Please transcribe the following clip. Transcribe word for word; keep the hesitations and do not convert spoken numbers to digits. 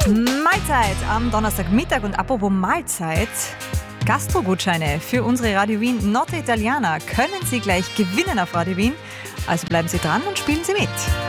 Mahlzeit am Donnerstagmittag und apropos Mahlzeit, Gastrogutscheine für unsere Radio Wien Notte Italiana können Sie gleich gewinnen auf Radio Wien. Also bleiben Sie dran und spielen Sie mit.